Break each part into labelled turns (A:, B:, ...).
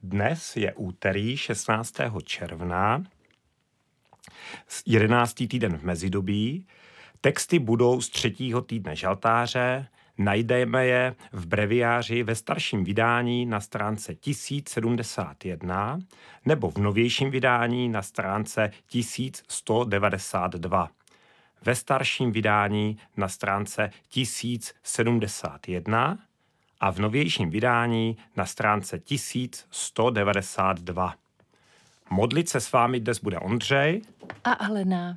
A: Dnes je úterý 16. června, 11. týden v mezidobí. Texty budou z 3. týdne žaltáře. Najdeme je v breviáři ve starším vydání na stránce 1071 nebo v novějším vydání na stránce 1192. Ve starším vydání na stránce 1071 a v novějším vydání na stránce 1192. Modlit se s vámi dnes bude Ondřej
B: a Alena.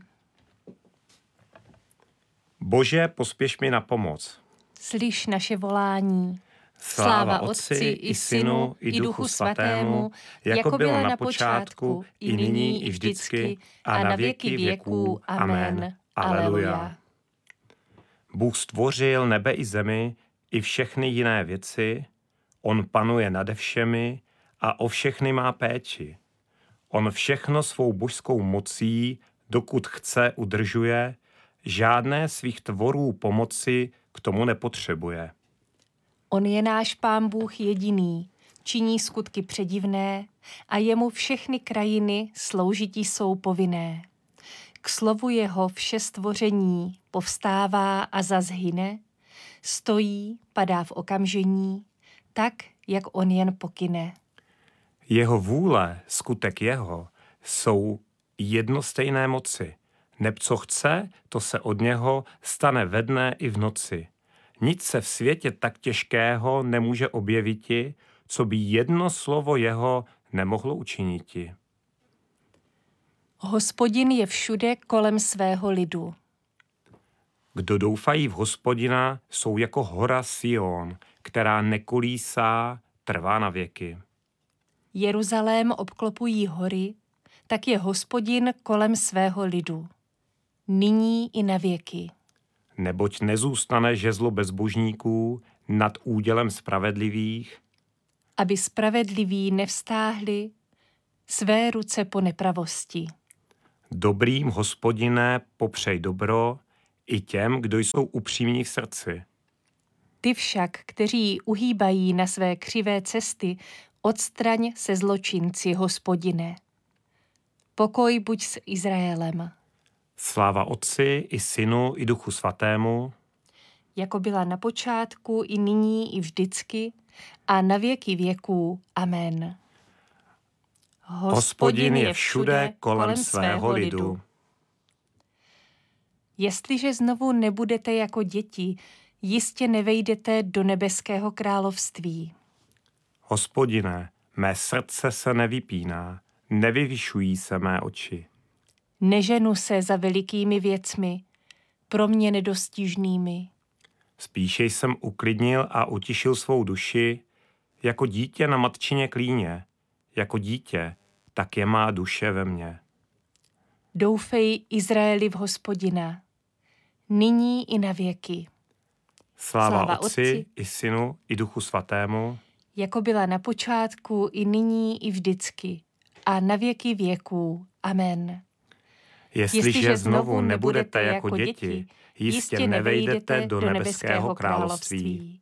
A: Bože, pospěš mi na pomoc.
B: Slyš naše volání.
A: Sláva Otci i Synu i Duchu Svatému, jako bylo na počátku, i nyní, i vždycky, a na věky věků. Amen. Aleluja. Bůh stvořil nebe i zemi, i všechny jiné věci. On panuje nade všemi a o všechny má péči. On všechno svou božskou mocí, dokud chce, udržuje, žádné svých tvorů pomoci k tomu nepotřebuje.
B: On je náš Pán Bůh jediný, činí skutky předivné a jemu všechny krajiny sloužití jsou povinné. K slovu jeho vše stvoření povstává a zas hyne, stojí, padá v okamžení, tak, jak on jen pokyne.
A: Jeho vůle, skutek jeho, jsou jednostejné moci. Neb co chce, to se od něho stane ve dne i v noci. Nic se v světě tak těžkého nemůže objeviti, co by jedno slovo jeho nemohlo učiniti.
B: Hospodin je všude kolem svého lidu.
A: Kdo doufají v Hospodina, jsou jako hora Sion, která nekolísá, trvá na věky.
B: Jeruzalém obklopují hory, tak je Hospodin kolem svého lidu. Nyní i na věky.
A: Neboť nezůstane žezlo bezbožníků nad údělem spravedlivých,
B: aby spravedliví nevstáhli své ruce po nepravosti.
A: Dobrým, Hospodine, popřej dobro i těm, kdo jsou upřímní v srdci.
B: Ty však, kteří uhýbají na své křivé cesty, odstraň se zločinci, Hospodine. Pokoj buď s Izraelem.
A: Sláva Otci i Synu i Duchu Svatému,
B: jako byla na počátku, i nyní, i vždycky, a na věky věků. Amen.
A: Hospodin je všude kolem svého lidu.
B: Jestliže znovu nebudete jako děti, jistě nevejdete do nebeského království.
A: Hospodine, mé srdce se nevypíná, nevyvyšují se mé oči.
B: Neženu se za velikými věcmi, pro mě nedostižnými.
A: Spíše jsem uklidnil a utišil svou duši, jako dítě na matčině klíně, jako dítě, tak je má duše ve mně.
B: Doufej, Izraeli, v Hospodina, nyní i na věky.
A: Sláva Otci i Synu i Duchu Svatému,
B: jako byla na počátku, i nyní, i vždycky, a na věky věků. Amen.
A: Jestliže znovu nebudete jako děti, jistě nevejdete do nebeského království.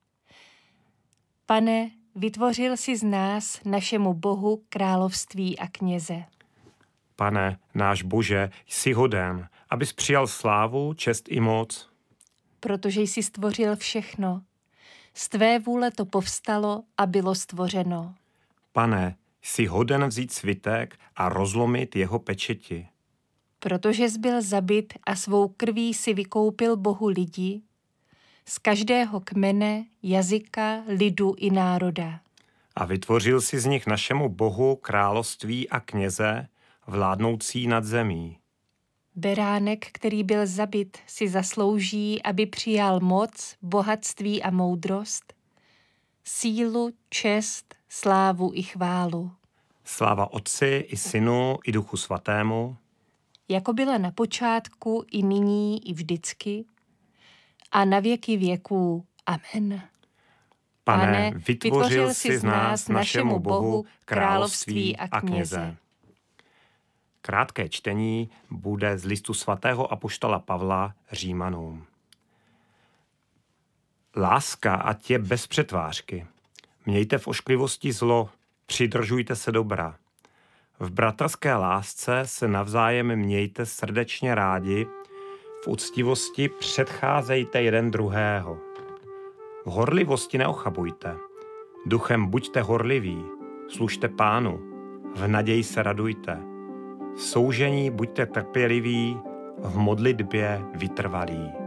B: Pane, vytvořil jsi z nás, našemu Bohu, království a kněze.
A: Pane, náš Bože, jsi hoden, abys přijal slávu, čest i moc.
B: Protože jsi stvořil všechno. Z tvé vůle to povstalo a bylo stvořeno.
A: Pane, jsi hoden vzít svitek a rozlomit jeho pečeti.
B: Protože jsi byl zabit a svou krví si vykoupil Bohu lidi, z každého kmene, jazyka, lidu i národa.
A: A vytvořil si z nich našemu Bohu království a kněze, vládnoucí nad zemí.
B: Beránek, který byl zabit, si zaslouží, aby přijal moc, bohatství a moudrost, sílu, čest, slávu i chválu.
A: Sláva Otci i Synu i Duchu Svatému,
B: jako byla na počátku, i nyní, i vždycky, a na věky věků. Amen.
A: Pane, vytvořil jsi z nás, našemu Bohu, království a kněze. Krátké čtení bude z listu svatého apoštola Pavla Římanům. Láska ať je bez přetvářky. Mějte v ošklivosti zlo, Přidržujte se dobra. V bratrské lásce se navzájem mějte srdečně rádi, v úctivosti předcházejte jeden druhého. V horlivosti neochabujte, duchem buďte horliví, služte Pánu, v naději se radujte, v soužení buďte trpěliví, v modlitbě vytrvalí.